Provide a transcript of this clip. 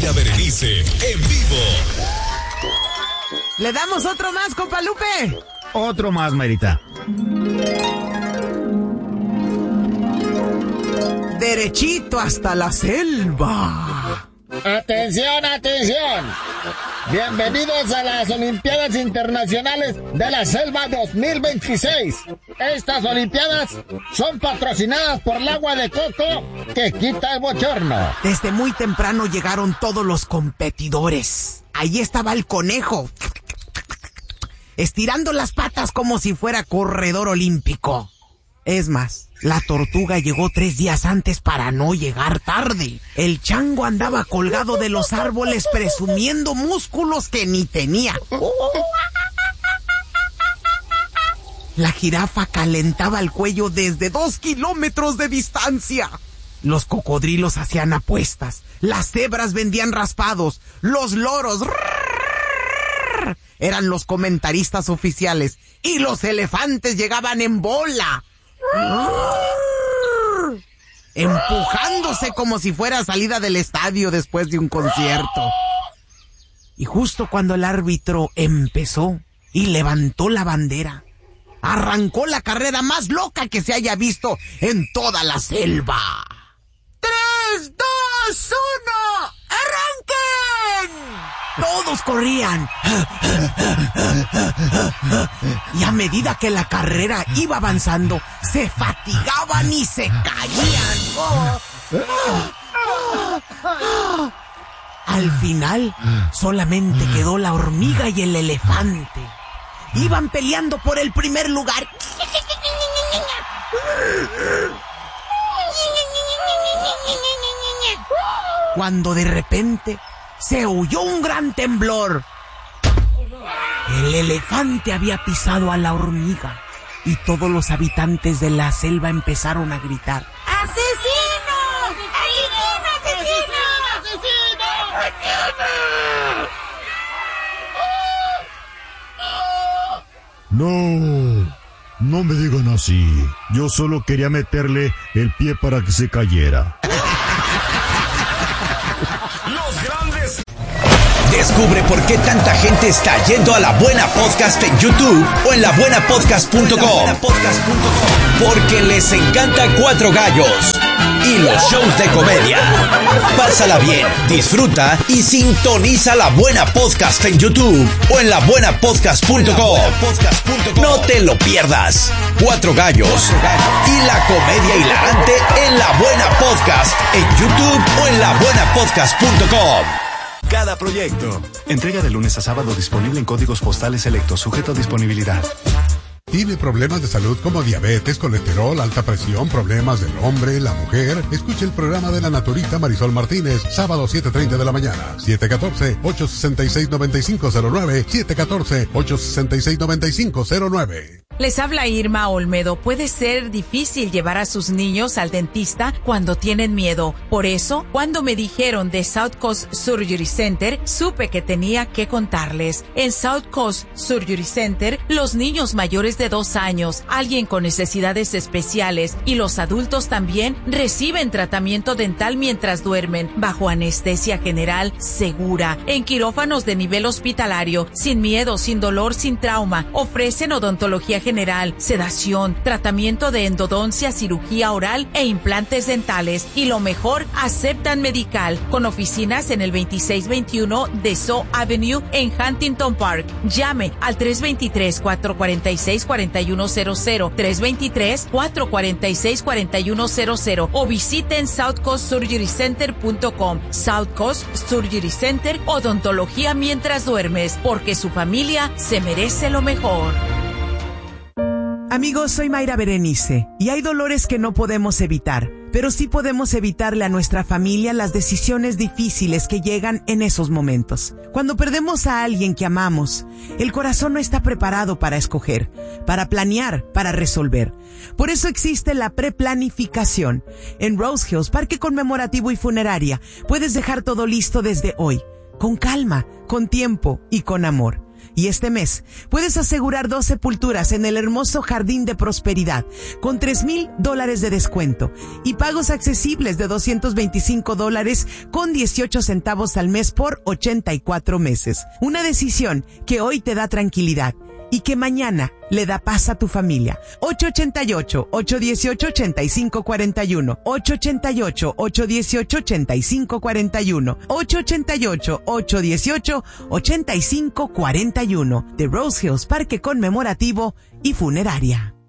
Mayra Berenice, en vivo. ¿Le damos otro más, compa Lupe? Otro más, Mayrita. Derechito hasta la selva. ¡Atención, atención! Bienvenidos a las Olimpiadas Internacionales de la Selva 2026. Estas Olimpiadas son patrocinadas por el agua de coco que quita el bochorno. Desde muy temprano llegaron todos los competidores. Ahí estaba el conejo, estirando las patas como si fuera corredor olímpico. Es más, la tortuga llegó 3 días antes para no llegar tarde. El chango andaba colgado de los árboles presumiendo músculos que ni tenía. La jirafa calentaba el cuello desde 2 kilómetros de distancia. Los cocodrilos hacían apuestas. Las cebras vendían raspados. Los loros eran los comentaristas oficiales. Y los elefantes llegaban en bola, empujándose como si fuera salida del estadio después de un concierto. Y justo cuando el árbitro empezó y levantó la bandera, arrancó la carrera más loca que se haya visto en toda la selva. 3, 2, 1, ¡arranquen! Todos corrían. Y a medida que la carrera iba avanzando, se fatigaban y se caían. Al final, solamente quedó la hormiga y el elefante. Iban peleando por el primer lugar. Cuando de repente se oyó un gran temblor. El elefante había pisado a la hormiga y todos los habitantes de la selva empezaron a gritar: ¡Asesino! ¡Asesino! ¡Asesino! ¡Asesino! No me digan así. Yo solo quería meterle el pie para que se cayera. Descubre por qué tanta gente está yendo a La Buena Podcast en YouTube o en labuenapodcast.com. Porque les encanta Cuatro Gallos y los shows de comedia. Pásala bien, disfruta y sintoniza La Buena Podcast en YouTube o en labuenapodcast.com. No te lo pierdas. Cuatro Gallos y la comedia hilarante en La Buena Podcast en YouTube o en labuenapodcast.com. Cada proyecto. Entrega de lunes a sábado disponible en códigos postales selectos, sujeto a disponibilidad. ¿Tiene problemas de salud como diabetes, colesterol, alta presión, problemas del hombre, la mujer? Escuche el programa de la naturista Marisol Martínez, sábado 7:30 de la mañana, 714-866-9509, 714-866-9509. Les habla Irma Olmedo. Puede ser difícil llevar a sus niños al dentista cuando tienen miedo. Por eso, cuando me dijeron de South Coast Surgery Center, supe que tenía que contarles. En South Coast Surgery Center, los niños mayores de 2 años, alguien con necesidades especiales y los adultos también reciben tratamiento dental mientras duermen, bajo anestesia general segura, en quirófanos de nivel hospitalario, sin miedo, sin dolor, sin trauma. Ofrecen odontología general, sedación, tratamiento de endodoncia, cirugía oral e implantes dentales. Y lo mejor, aceptan medical, con oficinas en el 2621 de Shaw Avenue en Huntington Park. Llame al 323-446-4100, 323-446-4100 o visiten southcoastsurgerycenter.com. South Coast Surgery Center, odontología mientras duermes, porque su familia se merece lo mejor. Amigos, soy Mayra Berenice y hay dolores que no podemos evitar, pero sí podemos evitarle a nuestra familia las decisiones difíciles que llegan en esos momentos. Cuando perdemos a alguien que amamos, el corazón no está preparado para escoger, para planear, para resolver. Por eso existe la preplanificación. En Rose Hills, Parque Conmemorativo y Funeraria, puedes dejar todo listo desde hoy, con calma, con tiempo y con amor. Y este mes puedes asegurar 2 sepulturas en el hermoso Jardín de Prosperidad con $3,000 de descuento y pagos accesibles de $225 con 18 centavos al mes por 84 meses. Una decisión que hoy te da tranquilidad y que mañana le da paz a tu familia. 888-818-8541. 888-818-8541. 888-818-8541. The Rose Hills Parque Conmemorativo y Funeraria.